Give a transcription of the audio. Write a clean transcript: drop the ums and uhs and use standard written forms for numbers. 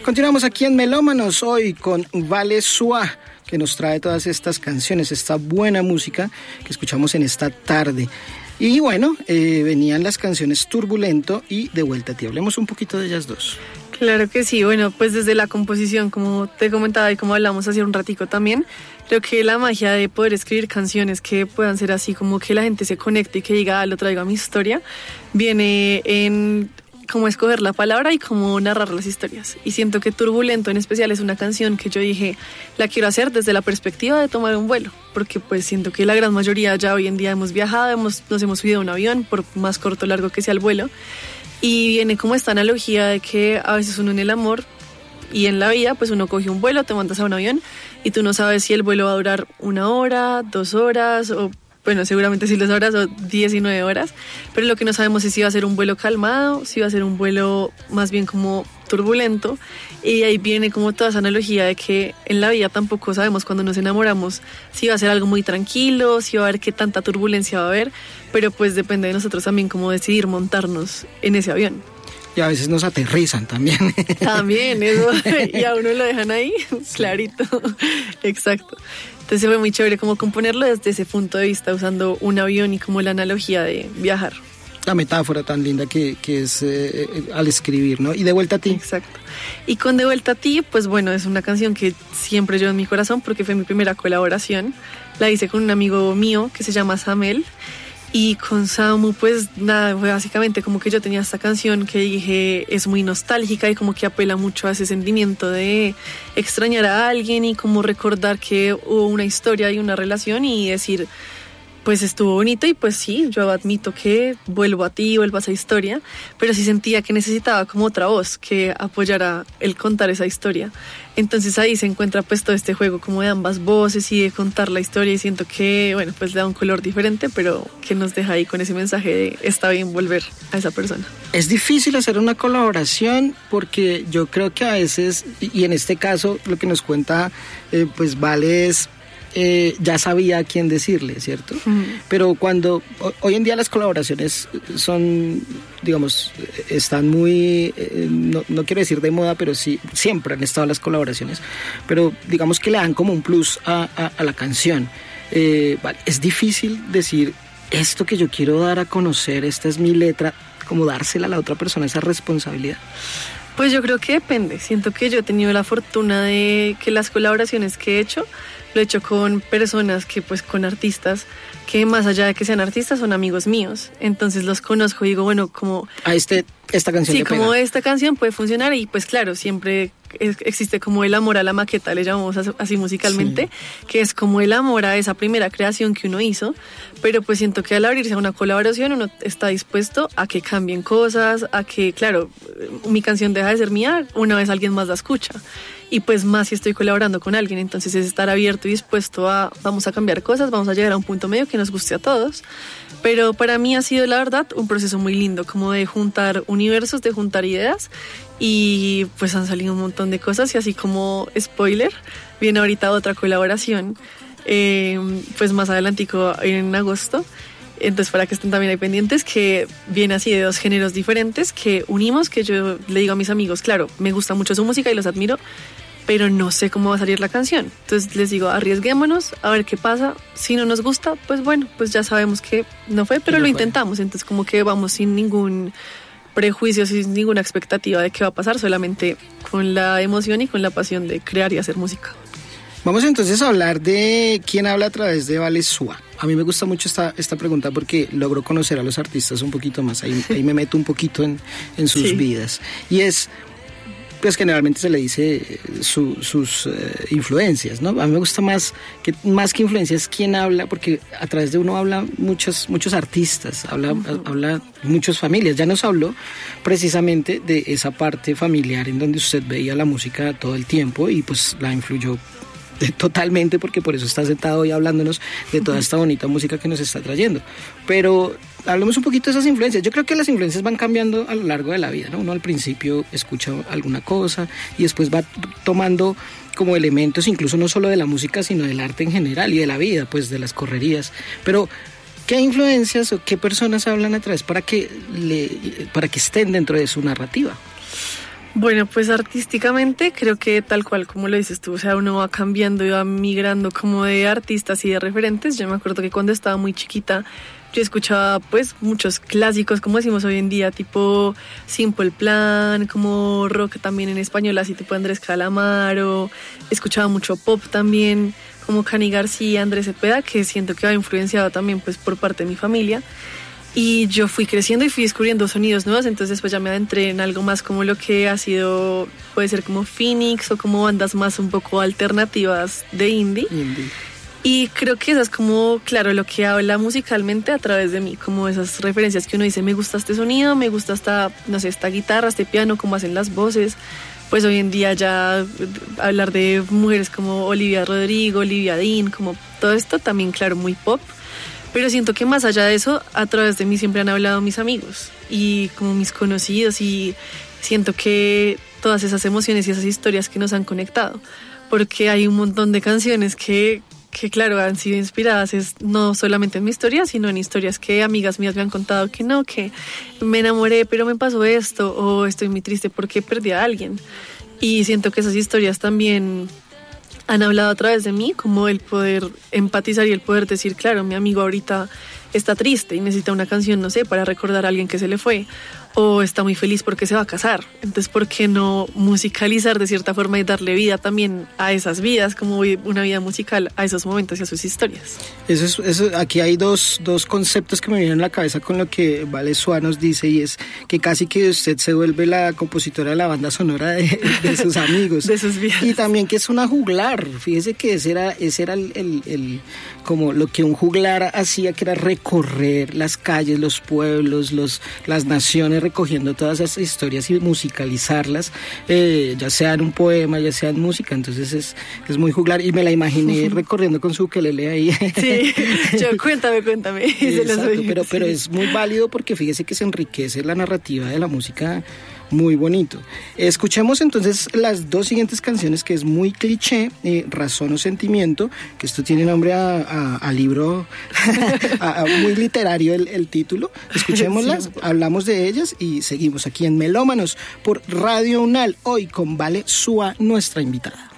Continuamos aquí en Melómanos hoy con Vale Suá, que nos trae todas estas canciones, esta buena música que escuchamos en esta tarde. Y bueno, venían las canciones Turbulento y De Vuelta a Ti. Hablemos un poquito de ellas dos. Claro que sí, bueno, pues desde la composición, como te comentaba y como hablamos hace un ratico también, creo que la magia de poder escribir canciones que puedan ser así, como que la gente se conecte y que diga, lo traigo a mi historia, viene en cómo escoger la palabra y cómo narrar las historias. Y siento que Turbulento en especial es una canción que yo dije, la quiero hacer desde la perspectiva de tomar un vuelo, porque pues siento que la gran mayoría ya hoy en día hemos viajado, nos hemos subido a un avión, por más corto o largo que sea el vuelo, y viene como esta analogía de que a veces uno en el amor y en la vida, pues uno coge un vuelo, te montas a un avión y tú no sabes si el vuelo va a durar 1 hora, 2 horas o bueno, seguramente sí 2 horas o 19 horas, pero lo que no sabemos es si va a ser un vuelo calmado, si va a ser un vuelo más bien como turbulento, y ahí viene como toda esa analogía de que en la vida tampoco sabemos cuando nos enamoramos si va a ser algo muy tranquilo, si va a haber qué tanta turbulencia va a haber, pero pues depende de nosotros también cómo decidir montarnos en ese avión. Y a veces nos aterrizan también. También, eso, y a uno lo dejan ahí, clarito, exacto. Entonces fue muy chévere como componerlo desde ese punto de vista, usando un avión y como la analogía de viajar. La metáfora tan linda que es al escribir, ¿no? Y De Vuelta a Ti. Exacto. Y con De Vuelta a Ti, pues bueno, es una canción que siempre llevo en mi corazón porque fue mi primera colaboración. La hice con un amigo mío que se llama Samel. Y con Samu, pues nada, fue básicamente como que yo tenía esta canción que dije es muy nostálgica y como que apela mucho a ese sentimiento de extrañar a alguien y como recordar que hubo una historia y una relación y decir, pues estuvo bonito y pues sí, yo admito que vuelvo a ti, vuelvo a esa historia, pero sí sentía que necesitaba como otra voz que apoyara el contar esa historia. Entonces ahí se encuentra pues todo este juego como de ambas voces y de contar la historia y siento que, bueno, pues le da un color diferente, pero que nos deja ahí con ese mensaje de está bien volver a esa persona. Es difícil hacer una colaboración porque yo creo que a veces, y en este caso lo que nos cuenta pues Vale es ya sabía a quién decirle, ¿cierto? Pero cuando hoy en día las colaboraciones son, digamos, están muy, no quiero decir de moda, pero sí, siempre han estado las colaboraciones, pero digamos que le dan como un plus a la canción. Vale, es difícil decir esto que yo quiero dar a conocer, esta es mi letra, como dársela a la otra persona, esa responsabilidad. Pues yo creo que depende. Siento que yo he tenido la fortuna de que las colaboraciones que he hecho, lo he hecho con personas que, pues, con artistas que más allá de que sean artistas son amigos míos. Entonces los conozco y digo, bueno, como... esta canción. Sí, como esta canción puede funcionar y pues claro, siempre existe como el amor a la maqueta, le llamamos así musicalmente, sí, que es como el amor a esa primera creación que uno hizo, pero pues siento que al abrirse a una colaboración uno está dispuesto a que cambien cosas, a que, claro, mi canción deja de ser mía una vez alguien más la escucha. Y pues más si estoy colaborando con alguien, entonces es estar abierto y dispuesto a, vamos a cambiar cosas, vamos a llegar a un punto medio que nos guste a todos. Pero para mí ha sido, la verdad, un proceso muy lindo, como de juntar universos, de juntar ideas, y pues han salido un montón de cosas, y así como spoiler, viene ahorita otra colaboración, pues más adelantico en agosto. Entonces para que estén también ahí pendientes, que viene así de 2 géneros diferentes que unimos, que yo le digo a mis amigos, claro, me gusta mucho su música y los admiro, pero no sé cómo va a salir la canción. Entonces les digo, arriesguémonos, a ver qué pasa. Si no nos gusta, pues bueno, pues ya sabemos que no fue, pero lo intentamos. Entonces como que vamos sin ningún prejuicio, sin ninguna expectativa de qué va a pasar, solamente con la emoción y con la pasión de crear y hacer música. Vamos entonces a hablar de quién habla a través de Vale Suá. A mí me gusta mucho esta pregunta porque logro conocer a los artistas un poquito más. Ahí me meto un poquito en sus vidas. Y es, pues generalmente se le dice sus influencias, ¿no? A mí me gusta más que influencias quién habla, porque a través de uno habla muchos artistas, habla muchas familias. Ya nos habló precisamente de esa parte familiar en donde usted veía la música todo el tiempo y pues la influyó totalmente, porque por eso está sentado hoy hablándonos de toda esta bonita música que nos está trayendo. Pero hablemos un poquito de esas influencias. Yo creo que las influencias van cambiando a lo largo de la vida, ¿no? Uno al principio escucha alguna cosa y después va tomando como elementos, incluso no solo de la música, sino del arte en general y de la vida, pues de las correrías. Pero ¿qué influencias o qué personas hablan a través para que estén dentro de su narrativa? Bueno, pues artísticamente creo que tal cual como lo dices tú, o sea, uno va cambiando y va migrando como de artistas y de referentes. Yo me acuerdo que cuando estaba muy chiquita yo escuchaba pues muchos clásicos, como decimos hoy en día, tipo Simple Plan, como rock también en español, así tipo Andrés Calamaro. Escuchaba mucho pop también, como Cani García, Andrés Cepeda, que siento que ha influenciado también pues por parte de mi familia. Y yo fui creciendo y fui descubriendo sonidos nuevos, entonces pues ya me adentré en algo más como lo que ha sido, puede ser como Phoenix o como bandas más un poco alternativas de indie. Y creo que eso es como, claro, lo que habla musicalmente a través de mí, como esas referencias que uno dice, me gusta este sonido, me gusta esta, no sé, esta guitarra, este piano, cómo hacen las voces. Pues hoy en día ya hablar de mujeres como Olivia Rodrigo, Olivia Dean, como todo esto también, claro, muy pop. Pero siento que más allá de eso, a través de mí siempre han hablado mis amigos y como mis conocidos, y siento que todas esas emociones y esas historias que nos han conectado, porque hay un montón de canciones que claro, han sido inspiradas no solamente en mi historia, sino en historias que amigas mías me han contado que no, que me enamoré pero me pasó esto, o estoy muy triste porque perdí a alguien. Y siento que esas historias también han hablado a través de mí, como el poder empatizar y el poder decir, claro, mi amigo ahorita está triste y necesita una canción, no sé, para recordar a alguien que se le fue, o está muy feliz porque se va a casar. Entonces, ¿por qué no musicalizar de cierta forma y darle vida también a esas vidas, como una vida musical a esos momentos y a sus historias? Aquí hay dos conceptos que me vienen a la cabeza con lo que Vale Sua nos dice, y es que casi que usted se vuelve la compositora de la banda sonora de sus amigos. De sus vidas. Y también que es una juglar. Fíjese que ese era el como lo que un juglar hacía, que era recorrer las calles, los pueblos, las naciones, recogiendo todas esas historias y musicalizarlas, ya sea en un poema, ya sea en música. Entonces es muy juglar, y me la imaginé recorriendo con su ukelele ahí. Sí, yo cuéntame. Exacto, pero es muy válido, porque fíjese que se enriquece la narrativa de la música. Muy bonito. Escuchemos entonces las dos siguientes canciones, que es muy cliché, Razón o Sentimiento, que esto tiene nombre a libro muy literario el título. Escuchémoslas, sí. Hablamos de ellas y seguimos aquí en Melómanos por Radio Unal, hoy con Vale Sua, nuestra invitada.